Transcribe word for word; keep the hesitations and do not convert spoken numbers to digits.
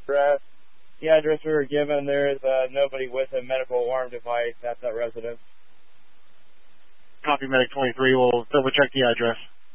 address. The address we were given, there is uh, nobody with a medical alarm device at that residence. Copy, Medic twenty-three. We'll double check the address.